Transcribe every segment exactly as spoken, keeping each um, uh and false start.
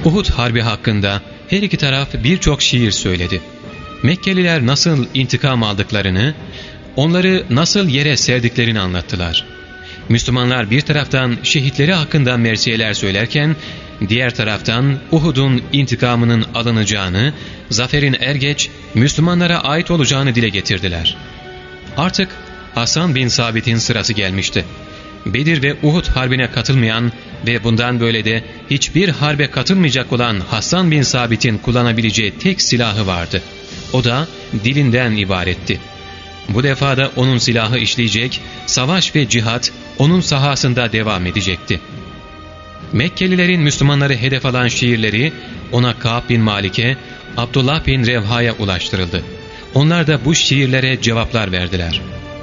Uhud Harbi hakkında her iki taraf birçok şiir söyledi. Mekkeliler nasıl intikam aldıklarını, onları nasıl yere serdiklerini anlattılar. Müslümanlar bir taraftan şehitleri hakkında mersiyeler söylerken, diğer taraftan Uhud'un intikamının alınacağını, zaferin er geç Müslümanlara ait olacağını dile getirdiler. Artık Hasan bin Sabit'in sırası gelmişti. Bedir ve Uhud harbine katılmayan ve bundan böyle de hiçbir harbe katılmayacak olan Hasan bin Sabit'in kullanabileceği tek silahı vardı. O da dilinden ibaretti. Bu defa da onun silahı işleyecek, savaş ve cihat onun sahasında devam edecekti. Mekkelilerin Müslümanları hedef alan şiirleri ona Ka'b bin Malik'e, Abdullah bin Revha'ya ulaştırıldı. Onlar da bu şiirlere cevaplar verdiler.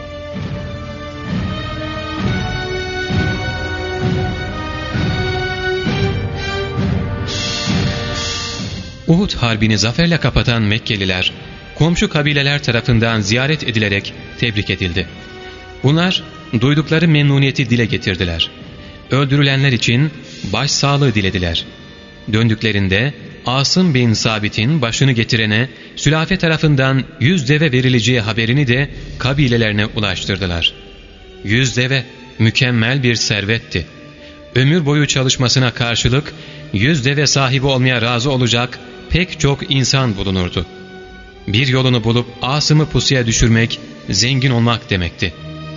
Uhud Harbi'ni zaferle kapatan Mekkeliler, komşu kabileler tarafından ziyaret edilerek tebrik edildi. Bunlar duydukları memnuniyeti dile getirdiler. Öldürülenler için başsağlığı dilediler. Döndüklerinde Asım bin Sabit'in başını getirene sülafe tarafından yüz deve verileceği haberini de kabilelerine ulaştırdılar. Yüz deve mükemmel bir servetti. Ömür boyu çalışmasına karşılık yüz deve sahibi olmaya razı olacak pek çok insan bulunurdu. Bir yolunu bulup Asım'ı pusuya düşürmek, zengin olmak demekti.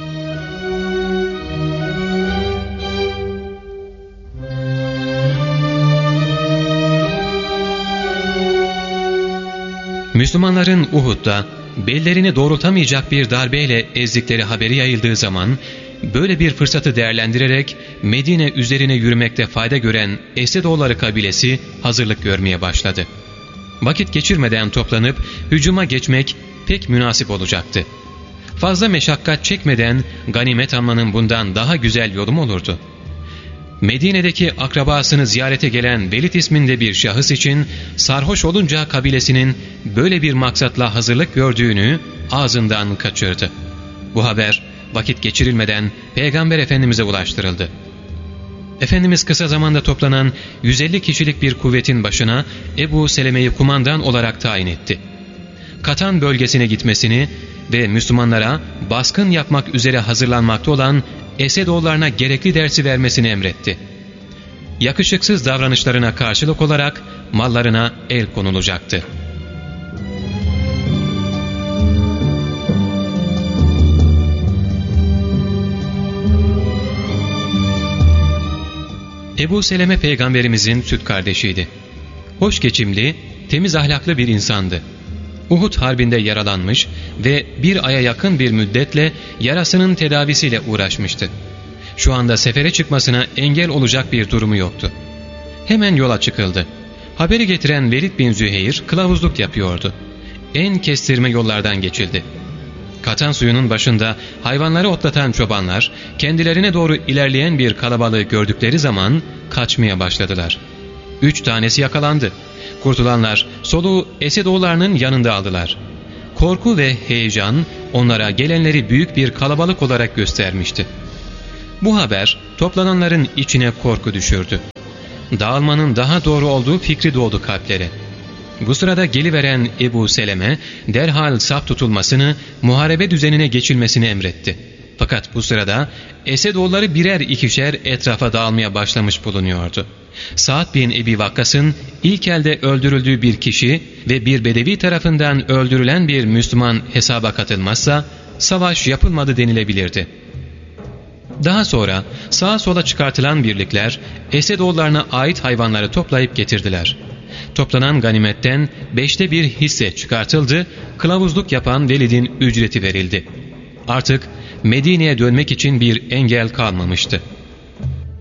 Müslümanların Uhud'da bellerini doğrultamayacak bir darbeyle ezdikleri haberi yayıldığı zaman, böyle bir fırsatı değerlendirerek Medine üzerine yürümekte fayda gören Esedoğulları kabilesi hazırlık görmeye başladı. Vakit geçirmeden toplanıp hücuma geçmek pek münasip olacaktı. Fazla meşakkat çekmeden ganimet almanın bundan daha güzel yolu mu olurdu? Medine'deki akrabasını ziyarete gelen Velid isminde bir şahıs için sarhoş olunca kabilesinin böyle bir maksatla hazırlık gördüğünü ağzından kaçırdı. Bu haber vakit geçirilmeden Peygamber Efendimiz'e ulaştırıldı. Efendimiz kısa zamanda toplanan yüz elli kişilik bir kuvvetin başına Ebu Seleme'yi kumandan olarak tayin etti. Katan bölgesine gitmesini ve Müslümanlara baskın yapmak üzere hazırlanmakta olan Esedoğullarına gerekli dersi vermesini emretti. Yakışıksız davranışlarına karşılık olarak mallarına el konulacaktı. Ebu Seleme Peygamberimizin süt kardeşiydi. Hoş geçimli, temiz ahlaklı bir insandı. Uhud Harbi'nde yaralanmış ve bir aya yakın bir müddetle yarasının tedavisiyle uğraşmıştı. Şu anda sefere çıkmasına engel olacak bir durumu yoktu. Hemen yola çıkıldı. Haberi getiren Velid bin Züheyr kılavuzluk yapıyordu. En kestirme yollardan geçildi. Katan suyunun başında hayvanları otlatan çobanlar kendilerine doğru ilerleyen bir kalabalığı gördükleri zaman kaçmaya başladılar. Üç tanesi yakalandı. Kurtulanlar soluğu Esedoğullarının yanında aldılar. Korku ve heyecan onlara gelenleri büyük bir kalabalık olarak göstermişti. Bu haber toplananların içine korku düşürdü. Dağılmanın daha doğru olduğu fikri doğdu kalplere. Bu sırada geliveren Ebu Seleme derhal saf tutulmasını, muharebe düzenine geçilmesini emretti. Fakat bu sırada Esedoğulları birer ikişer etrafa dağılmaya başlamış bulunuyordu. Sa'd bin Ebi Vakkas'ın ilk elde öldürüldüğü bir kişi ve bir bedevi tarafından öldürülen bir Müslüman hesaba katılmazsa savaş yapılmadı denilebilirdi. Daha sonra sağa sola çıkartılan birlikler Esedoğullarına ait hayvanları toplayıp getirdiler. Toplanan ganimetten beşte bir hisse çıkartıldı, kılavuzluk yapan Velid'in ücreti verildi. Artık Medine'ye dönmek için bir engel kalmamıştı.